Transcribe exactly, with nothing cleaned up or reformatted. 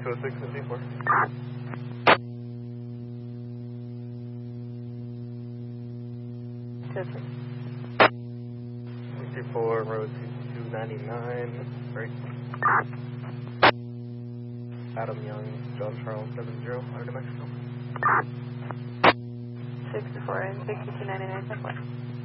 oh six and D four. sixty-four, road two ninety-nine, right. Adam Young, John Charles, seven zero, out of New Mexico. sixty-four and sixty-two ninety-nine, ten four.